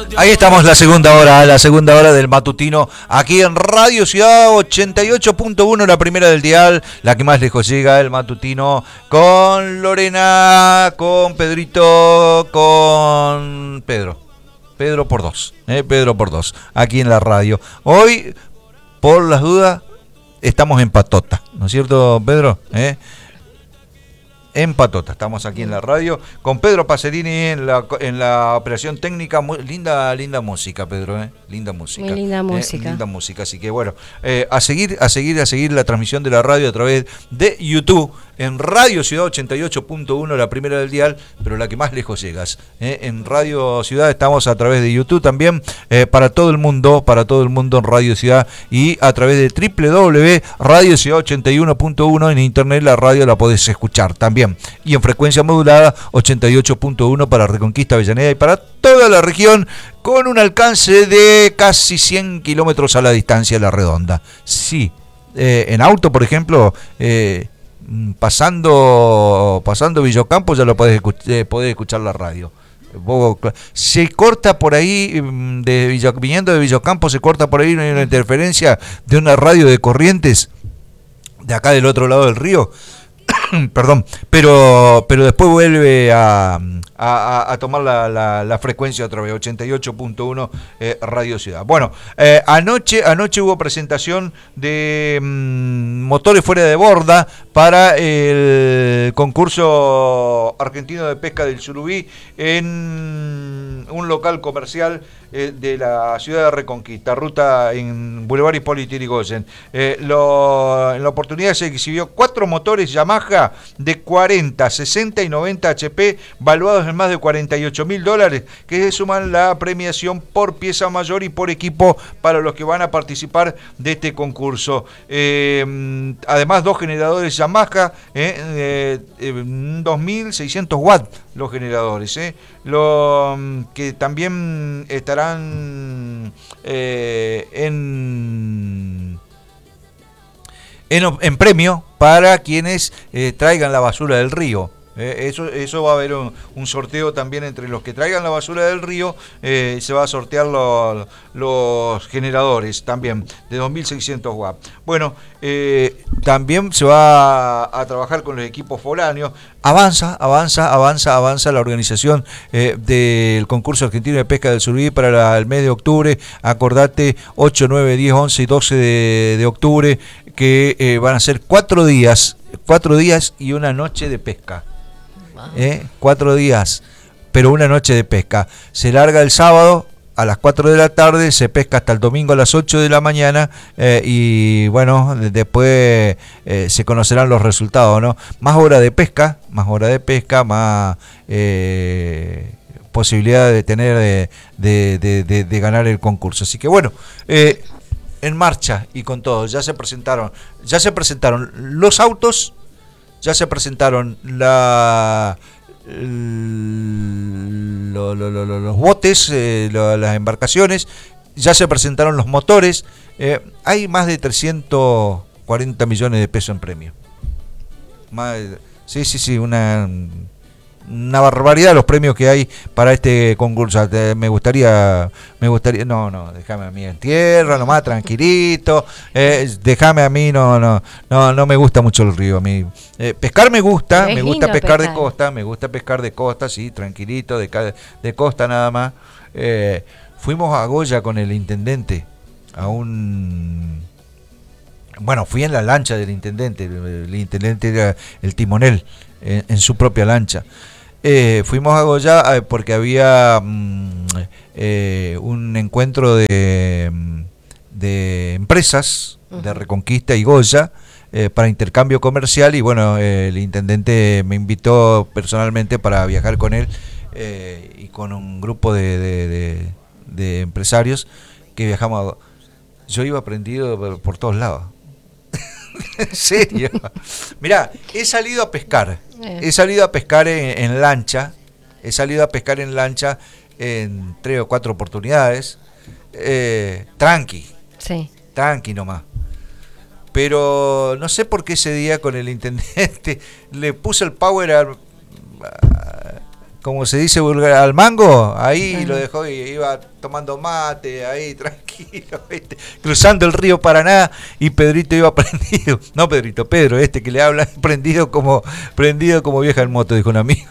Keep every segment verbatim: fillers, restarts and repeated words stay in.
Ahí estamos, la segunda hora, la segunda hora del matutino, aquí en Radio Ciudad ochenta y ocho punto uno, la primera del dial, la que más lejos llega, el matutino, con Lorena, con Pedrito, con Pedro. Pedro por dos, eh, Pedro por dos, aquí en la radio. Hoy, por las dudas, estamos en patota, ¿no es cierto, Pedro? ¿Eh? En patota, estamos aquí en la radio con Pedro Pacerini en la, en la operación técnica. Muy, linda linda música, Pedro, ¿eh? Linda música. Muy linda música. Eh, linda música, así que bueno, eh, a seguir, a seguir, a seguir la transmisión de la radio a través de YouTube, en Radio Ciudad ochenta y ocho punto uno, la primera del dial, pero la que más lejos llegas. ¿eh? En Radio Ciudad estamos a través de YouTube también, eh, para todo el mundo, para todo el mundo en Radio Ciudad, y a través de doble u doble u doble u punto radio ciudad ochenta y uno punto uno, en internet la radio la podés escuchar también. Y en frecuencia modulada ochenta y ocho punto uno para Reconquista, Avellaneda y para toda la región, con un alcance de casi cien kilómetros a la distancia de la redonda. Sí, eh, en auto, por ejemplo, eh, pasando pasando Villocampo ya lo podés escuchar, eh, podés escuchar la radio. Se corta por ahí, de Villa, viniendo de Villocampo, se corta por ahí, no hay una interferencia de una radio de Corrientes, de acá del otro lado del río. Perdón, pero pero después vuelve a, a, a tomar la, la, la frecuencia otra vez, ochenta y ocho punto uno, eh, Radio Ciudad. Bueno, eh, anoche anoche hubo presentación de mm, motores fuera de borda para el concurso argentino de pesca del surubí en un local comercial eh, de la ciudad de Reconquista, ruta en Boulevard Hipólito Yrigoyen. Eh, lo, en la oportunidad se exhibió cuatro motores Yamaha de cuarenta, sesenta y noventa H P, valuados en más de cuarenta y ocho mil dólares, que suman la premiación por pieza mayor y por equipo para los que van a participar de este concurso. Eh, además, dos generadores Yamaha, eh, eh, eh, dos mil seiscientos watts los generadores, eh, lo, que también estarán eh, en... En, en premio para quienes eh, traigan la basura del río. Eh, eso, eso va a haber un, un sorteo también entre los que traigan la basura del río. Eh, se va a sortear lo, los generadores también de dos mil seiscientos watts. Bueno, eh, también se va a, a trabajar con los equipos foráneos. Avanza, avanza, avanza, avanza la organización eh, del concurso argentino de pesca del surubí para la, el mes de octubre. Acordate, ocho, nueve, diez, once y doce de, de octubre, que eh, van a ser cuatro días, cuatro días y una noche de pesca. ¿Eh? Cuatro días, pero una noche de pesca. Se larga el sábado a las cuatro de la tarde, se pesca hasta el domingo a las ocho de la mañana, eh, y bueno, después eh, se conocerán los resultados, ¿no? Más hora de pesca, más hora de pesca, más eh, posibilidad de tener de, de, de, de, de ganar el concurso. Así que bueno, eh, en marcha y con todo. Ya se presentaron, ya se presentaron los autos. Ya se presentaron la, lo, lo, lo, los botes, eh, lo, las embarcaciones, ya se presentaron los motores. Eh, hay más de trescientos cuarenta millones de pesos en premio. Más, sí, sí, sí, una, una barbaridad los premios que hay para este concurso. Me gustaría, me gustaría, no, no, déjame a mí en tierra, nomás tranquilito, eh, déjame a mí, no, no, no, no me gusta mucho el río a mí. Eh, pescar me gusta, me gusta pescar, pescar de costa, me gusta pescar de costa, sí, tranquilito, de, de costa nada más. Eh, fuimos a Goya con el intendente, a un... Bueno, fui en la lancha del intendente, el, el intendente era el timonel, en, en su propia lancha. Eh, fuimos a Goya eh, porque había mm, eh, un encuentro de, de empresas de Reconquista y Goya, eh, para intercambio comercial, y bueno, eh, el intendente me invitó personalmente para viajar con él, eh, y con un grupo de, de, de, de empresarios que viajamos a... Yo iba prendido por, por todos lados. En serio. Mirá, he salido a pescar. He salido a pescar en, en lancha. He salido a pescar en lancha en tres o cuatro oportunidades. Eh, tranqui. Sí. Tranqui nomás. Pero no sé por qué ese día con el intendente le puse el power a, a, como se dice vulgar, al mango, ahí Ajá. lo dejó y iba tomando mate, ahí tranquilo, ¿viste? Cruzando el río Paraná, y Pedrito iba prendido, no Pedrito, Pedro, este que le habla, prendido como, prendido como vieja en moto, dijo un amigo.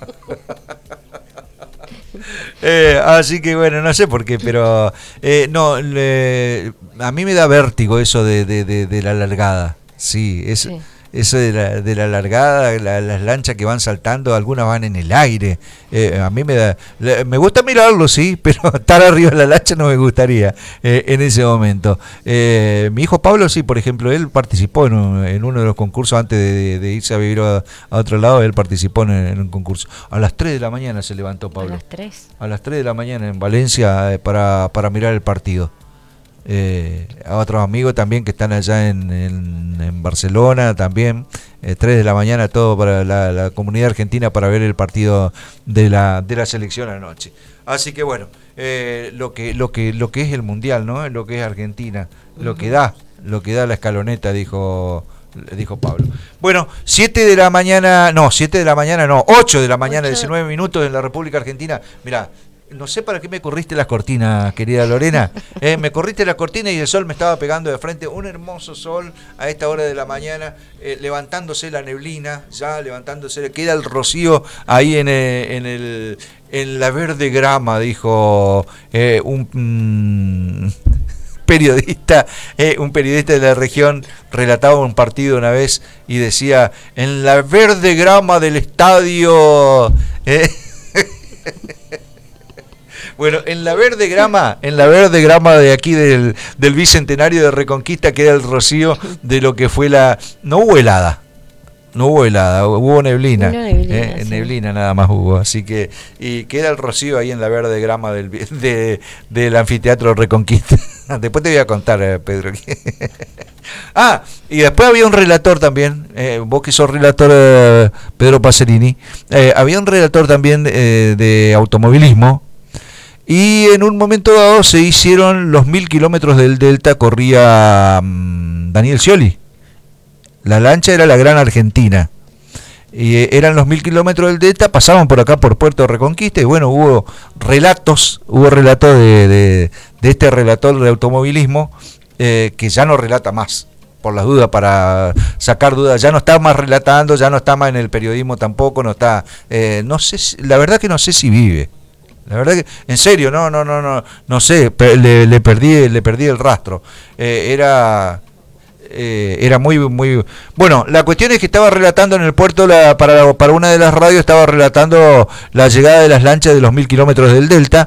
Eh, así que bueno, no sé por qué, pero eh, no, le, a mí me da vértigo eso de, de, de, de la largada, sí, es, Sí. eso de la, de la largada, la, las lanchas que van saltando, algunas van en el aire, eh, a mí me da, le, me gusta mirarlo, sí, pero estar arriba de la lancha no me gustaría eh, en ese momento. Eh, mi hijo Pablo, sí, por ejemplo, él participó en, un, en uno de los concursos antes de, de irse a vivir a, a otro lado, él participó en, en un concurso. A las tres de la mañana se levantó Pablo. A las tres. A las tres de la mañana en Valencia eh, para, para mirar el partido. Eh, a otros amigos también que están allá en, en, en Barcelona también, eh, tres de la mañana todo para la, la comunidad argentina para ver el partido de la, de la selección anoche. Así que bueno, eh, lo que lo que lo que es el mundial, ¿no? Lo que es Argentina, lo que da, lo que da la escaloneta, dijo dijo Pablo. Bueno, siete de la mañana, no, siete de la mañana, no, ocho de la mañana, Ocho. diecinueve minutos en la República Argentina. Mirá, no sé para qué me corriste las cortinas, querida Lorena. Eh, me corriste las cortinas y el sol me estaba pegando de frente. Un hermoso sol a esta hora de la mañana, eh, levantándose la neblina, ya levantándose, queda el rocío ahí en el, en, el, en la verde grama, dijo eh, un mm, periodista, eh, un periodista de la región relataba un partido una vez y decía, en la verde grama del estadio... Eh, Bueno, en la verde grama, en la verde grama de aquí del, del Bicentenario de Reconquista queda el rocío de lo que fue la... No hubo helada, no hubo helada, hubo neblina, Una neblina, eh, sí. neblina nada más hubo, así que... Y queda el rocío ahí en la verde grama del, de, del anfiteatro Reconquista. Después te voy a contar, eh, Pedro. Ah, y después había un relator también, eh, vos que sos relator, eh, Pedro Pacerini, eh, había un relator también eh, de automovilismo. Y en un momento dado se hicieron los mil kilómetros del Delta, corría um, Daniel Scioli. La lancha era la Gran Argentina. Y eh, eran los mil kilómetros del Delta, pasaban por acá por Puerto Reconquista y bueno, hubo relatos, hubo relatos de, de, de este relator de automovilismo eh, que ya no relata más, por las dudas, para sacar dudas, ya no está más relatando, ya no está más en el periodismo tampoco, no está, eh, no sé, si, la verdad que no sé si vive. La verdad que, en serio, no, no, no, no, no sé, pe- le, le perdí, le perdí el rastro. Eh, era, eh, era muy, muy, bueno. La cuestión es que estaba relatando en el puerto la, para, para una de las radios estaba relatando la llegada de las lanchas de los mil kilómetros del Delta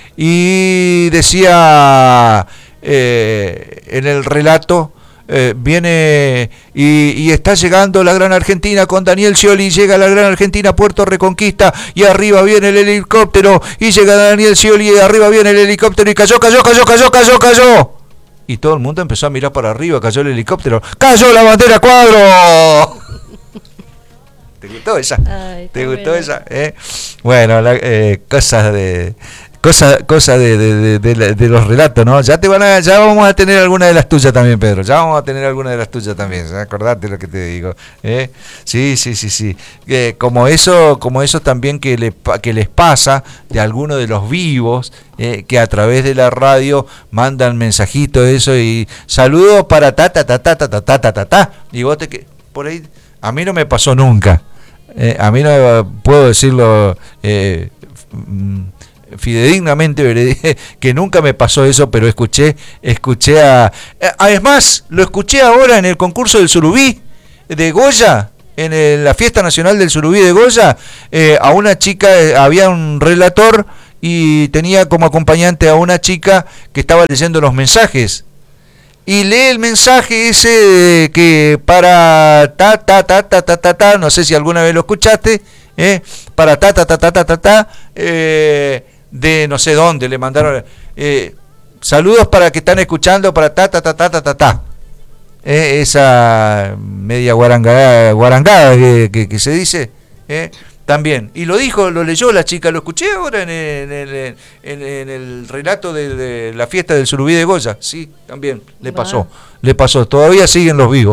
y decía eh, en el relato. Eh, viene y, y está llegando la Gran Argentina con Daniel Scioli, llega la Gran Argentina Puerto Reconquista y arriba viene el helicóptero y llega Daniel Scioli y arriba viene el helicóptero y cayó, cayó, cayó, cayó, cayó, cayó y todo el mundo empezó a mirar para arriba, cayó el helicóptero, cayó la bandera Cuadro. ¿Te gustó esa? Ay, ¿Te está gustó bueno. esa? ¿Eh? Bueno, la, eh, cosas de cosa cosa de, de, de, de, de los relatos, ¿no? Ya te van a, ya vamos a tener alguna de las tuyas también, Pedro. Ya vamos a tener alguna de las tuyas también. ¿eh? Acordate lo que te digo. ¿eh? Sí, sí, sí, sí. Eh, como eso, como eso también que le que les pasa de algunos de los vivos eh, que a través de la radio mandan mensajitos eso y saludos para ta ta ta ta ta ta ta ta ta ta y vos te que por ahí a mí no me pasó nunca. Eh, a mí no puedo decirlo eh, fidedignamente que nunca me pasó eso, pero escuché escuché a además lo escuché ahora en el concurso del surubí de Goya, en el, la fiesta nacional del surubí de Goya, eh, a una chica, eh, había un relator y tenía como acompañante a una chica que estaba leyendo los mensajes. Y lee el mensaje ese que para ta ta ta ta ta ta ta, no sé si alguna vez lo escuchaste, eh, para ta ta ta ta ta ta ta, eh, de no sé dónde le mandaron eh, saludos para que están escuchando para ta ta ta ta ta ta ta, eh, esa media guarangada, guarangada que, que, que se dice, eh, también, y lo dijo, lo leyó la chica, lo escuché ahora en el, en el, en, en el relato de, de la fiesta del surubí de Goya, sí, también le pasó, le pasó, todavía siguen los vivos,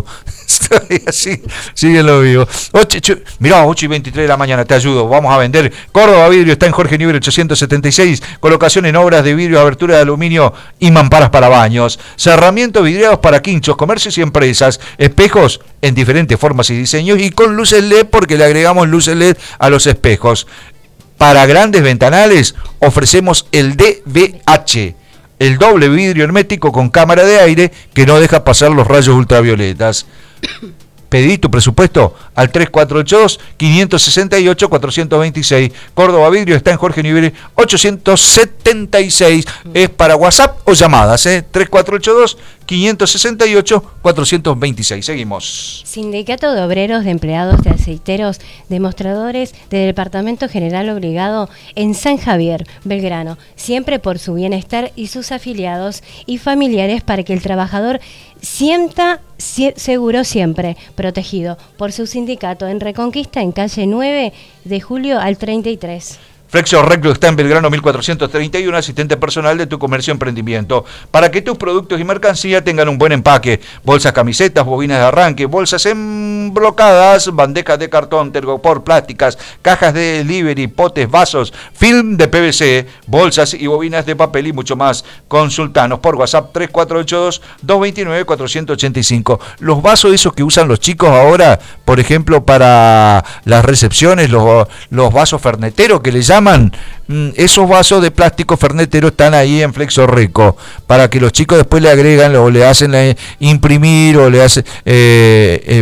Sí, siguen los vivos. Mirá, ocho y veintitrés de la mañana, te ayudo, vamos a vender. Córdoba Vidrio está en Jorge Newbery ochocientos setenta y seis, colocación en obras de vidrio, abertura de aluminio y mamparas para baños, cerramientos vidriados para quinchos, comercios y empresas, espejos en diferentes formas y diseños y con luces L E D porque le agregamos luces L E D a los espejos. Para grandes ventanales ofrecemos el D V H, el doble vidrio hermético con cámara de aire que no deja pasar los rayos ultravioletas. Pedí tu presupuesto al tres cuatro ocho dos, cinco seis ocho, cuatro dos seis. Córdoba Vidrio está en Jorge Newbery ochocientos setenta y seis. Es para WhatsApp o llamadas, ¿eh? tres cuatro ocho dos, cinco seis ocho, cuatro dos seis. Seguimos. Sindicato de Obreros de Empleados de Aceiteros, demostradores del Departamento General Obligado en San Javier, Belgrano, siempre por su bienestar y sus afiliados y familiares para que el trabajador sienta seguro siempre, protegido por su sindicato en Reconquista en calle nueve de julio al treinta y tres. Flexo Reclo está en Belgrano mil cuatrocientos treinta y uno, asistente personal de tu comercio o emprendimiento. Para que tus productos y mercancía tengan un buen empaque. Bolsas, camisetas, bobinas de arranque, bolsas emblocadas, bandejas de cartón, tergopor, plásticas, cajas de delivery, potes, vasos, film de P V C, bolsas y bobinas de papel y mucho más. Consultanos por WhatsApp tres cuatro ocho dos, dos dos nueve, cuatro ocho cinco. Los vasos esos que usan los chicos ahora, por ejemplo, para las recepciones, los, los vasos ferneteros que le llaman, esos vasos de plástico fernetero están ahí en Flexo Reco para que los chicos después le agregan o le hacen eh, imprimir o le hacen eh, eh,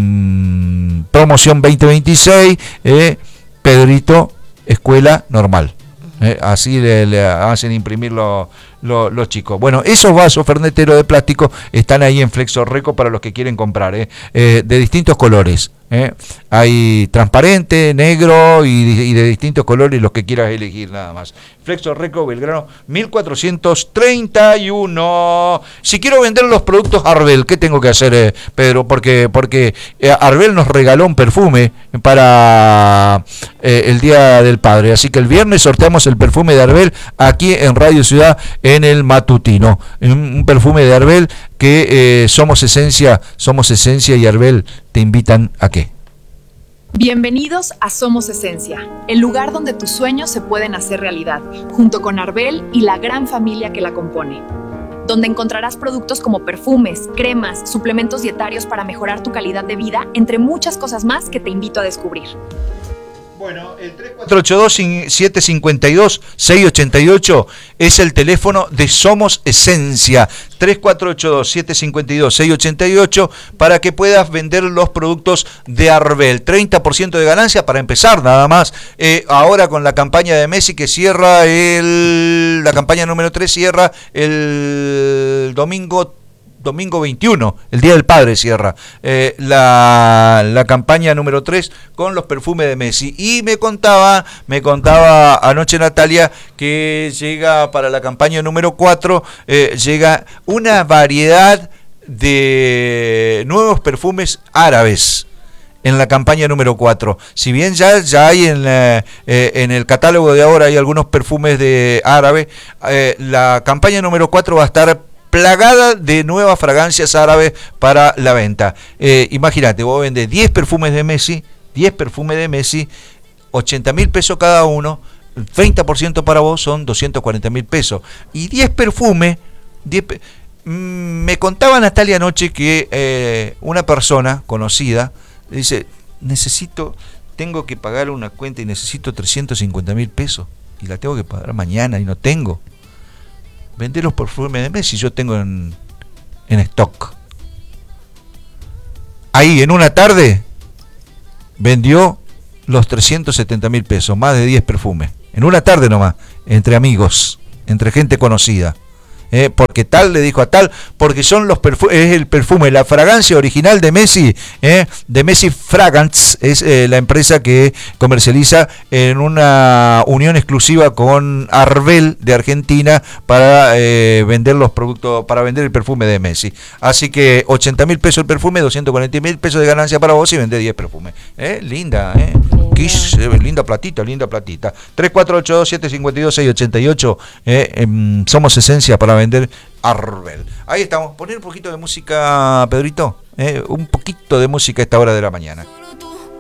promoción veinte veintiséis, eh, Pedrito, escuela normal. Eh, así le, le hacen imprimir lo, lo, los chicos. Bueno, esos vasos ferneteros de plástico están ahí en Flexo Reco para los que quieren comprar, eh, eh, de distintos colores. Eh. Hay transparente, negro y, y de distintos colores, los que quieras elegir nada más. Flexo Reco, Belgrano mil cuatrocientos treinta y uno. Si quiero vender los productos Arbel, ¿qué tengo que hacer, eh, Pedro? Porque, porque eh, Arbel nos regaló un perfume para eh, el Día del Padre. Así que el viernes sorteamos el perfume de Arbel aquí en Radio Ciudad en el matutino. Un perfume de Arbel que eh, somos esencia, somos esencia y Arbel te invitan a qué. Bienvenidos a Somos Esencia, el lugar donde tus sueños se pueden hacer realidad, junto con Arbel y la gran familia que la compone. Donde encontrarás productos como perfumes, cremas, suplementos dietarios para mejorar tu calidad de vida, entre muchas cosas más que te invito a descubrir. Bueno, el tres cuatro ocho dos, siete cinco dos, seis ocho ocho es el teléfono de Somos Esencia. tres cuatro ocho dos, siete cinco dos, seis ocho ocho para que puedas vender los productos de Arbel. treinta por ciento de ganancia para empezar nada más. Eh, ahora con la campaña de Messi que cierra el... La campaña número tres cierra el domingo domingo veintiuno, el Día del Padre cierra eh, la, la campaña número tres con los perfumes de Messi. Y me contaba, me contaba anoche Natalia que llega para la campaña número cuatro, eh, llega una variedad de nuevos perfumes árabes en la campaña número cuatro. Si bien ya, ya hay en, eh, en el catálogo de ahora hay algunos perfumes de árabe, eh, la campaña número cuatro va a estar plagada de nuevas fragancias árabes para la venta. Eh, imagínate, vos vendés diez perfumes de Messi, diez perfumes de Messi, ochenta mil pesos cada uno, treinta por ciento para vos son doscientos cuarenta mil pesos. Y diez perfumes, diez, me contaba Natalia anoche que eh, una persona conocida dice, necesito, tengo que pagar una cuenta y necesito trescientos cincuenta mil pesos y la tengo que pagar mañana y no tengo. Vender los perfumes de Messi, yo tengo en, en stock. Ahí en una tarde vendió los trescientos setenta mil pesos, más de diez perfumes. En una tarde nomás, entre amigos, entre gente conocida. Eh, porque tal le dijo a tal, porque son los perfumes, es el perfume, la fragancia original de Messi, eh, de Messi Fragrance, es eh, la empresa que comercializa en una unión exclusiva con Arbel de Argentina para eh, vender los productos, para vender el perfume de Messi. Así que ochenta mil pesos el perfume, doscientos cuarenta mil pesos de ganancia para vos y vender diez perfumes. Eh, linda, eh. Kiss, eh, linda platita, linda platita. tres cuatro ocho dos siete cinco dos seis ocho ocho. Eh, eh, somos esencia para vender Arbel. Ahí estamos. Poner un poquito de música, Pedrito. Eh, un poquito de música a esta hora de la mañana.